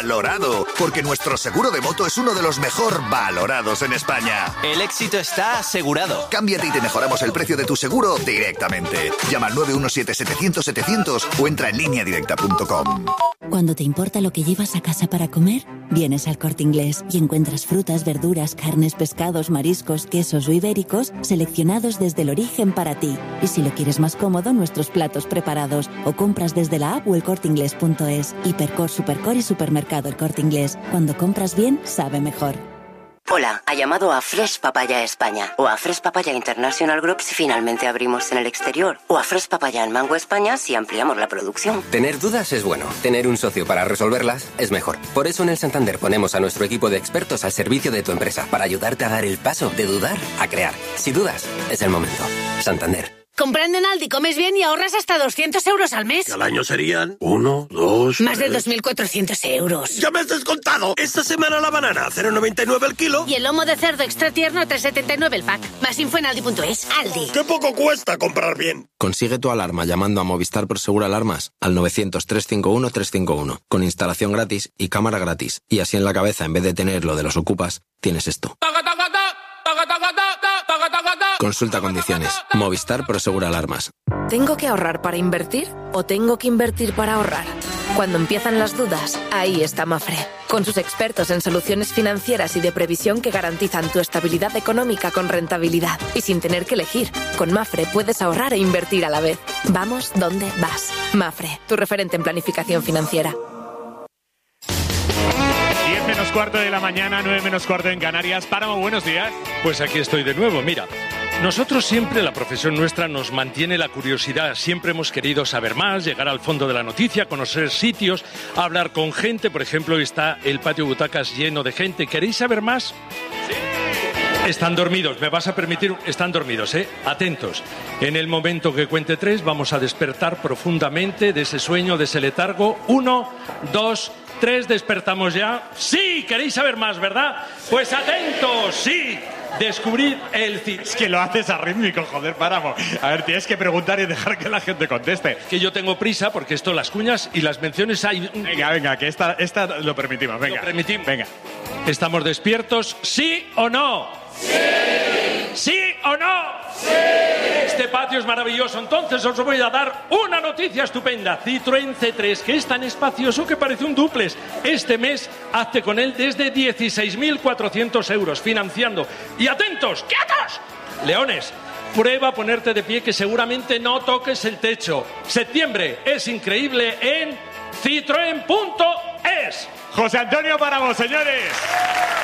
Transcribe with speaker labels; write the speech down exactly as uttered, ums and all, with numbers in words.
Speaker 1: valorado, porque nuestro seguro de moto es uno de los mejor valorados en España.
Speaker 2: El éxito está asegurado.
Speaker 1: Cámbiate y te mejoramos el precio de tu seguro directamente. Llama al nueve uno siete setecientos setecientos o entra en línea directa punto com.
Speaker 3: Cuando te importa lo que llevas a casa para comer, vienes al Corte Inglés y encuentras frutas, verduras, carnes, pescados, mariscos, quesos o ibéricos seleccionados desde el origen para ti. Y si lo quieres más cómodo, nuestros platos preparados o compras desde la app o el corte inglés punto es. Hipercor, Supercor y Supermercado El Corte Inglés. Cuando compras bien, sabe mejor.
Speaker 4: Hola, ha llamado a Fresh Papaya España o a Fresh Papaya International Group si finalmente abrimos en el exterior o a Fresh Papaya en Mango España si ampliamos la producción.
Speaker 5: Tener dudas es bueno, tener un socio para resolverlas es mejor. Por eso en el Santander ponemos a nuestro equipo de expertos al servicio de tu empresa para ayudarte a dar el paso de dudar a crear. Si dudas, es el momento. Santander.
Speaker 6: Comprando en Aldi comes bien y ahorras hasta doscientos euros al mes.
Speaker 7: Y al año serían uno, dos...
Speaker 6: Más
Speaker 7: tres...
Speaker 6: de dos mil cuatrocientos euros.
Speaker 7: ¡Ya me has descontado! Esta semana la banana, cero coma noventa y nueve el kilo.
Speaker 6: Y el lomo de cerdo extra tierno, tres coma setenta y nueve el pack. Más info en aldi punto es. Aldi.
Speaker 7: ¡Qué poco cuesta comprar bien!
Speaker 8: Consigue tu alarma llamando a Movistar Prosegur Alarmas al novecientos, trescientos cincuenta y uno, trescientos cincuenta y uno. Con instalación gratis y cámara gratis. Y así en la cabeza, en vez de tener lo de los ocupas, tienes esto. Consulta condiciones. Movistar Prosegur Alarmas.
Speaker 9: ¿Tengo que ahorrar para invertir o tengo que invertir para ahorrar? Cuando empiezan las dudas, ahí está Mafre. Con sus expertos en soluciones financieras y de previsión que garantizan tu estabilidad económica con rentabilidad. Y sin tener que elegir, con Mafre puedes ahorrar e invertir a la vez. Vamos donde vas. Mafre, tu referente en planificación financiera.
Speaker 10: diez menos cuarto de la mañana, nueve menos cuarto en Canarias. Páramo, buenos días.
Speaker 11: Pues aquí estoy de nuevo, mira. Nosotros siempre, la profesión nuestra, nos mantiene la curiosidad. Siempre hemos querido saber más, llegar al fondo de la noticia, conocer sitios, hablar con gente. Por ejemplo, hoy está el patio butacas lleno de gente. ¿Queréis saber más? Sí. Están dormidos, me vas a permitir, están dormidos, ¿eh? Atentos. En el momento que cuente tres, vamos a despertar profundamente de ese sueño, de ese letargo. Uno, dos, tres, despertamos ya. Sí, queréis saber más, ¿verdad? Pues atentos, sí. Descubrir el cine.
Speaker 10: Es que lo haces arrítmico, joder, Páramo. A ver, tienes que preguntar y dejar que la gente conteste.
Speaker 11: Que yo tengo prisa porque esto, las cuñas y las menciones hay...
Speaker 10: Venga, venga, que esta, esta lo permitimos, venga.
Speaker 11: Lo permitimos.
Speaker 10: Venga.
Speaker 11: ¿Estamos despiertos? ¿Sí o no?
Speaker 10: ¡Sí!
Speaker 11: ¿Sí o no?
Speaker 10: ¡Sí!
Speaker 11: Este patio es maravilloso, entonces os voy a dar una noticia estupenda. Citroën C tres, que es tan espacioso que parece un dúplex. Este mes hazte con él desde dieciséis mil cuatrocientos euros, financiando. Y atentos, ¡quietos! Leones, prueba a ponerte de pie que seguramente no toques el techo. Septiembre es increíble en citroen punto es.
Speaker 10: José Antonio Páramo, señores.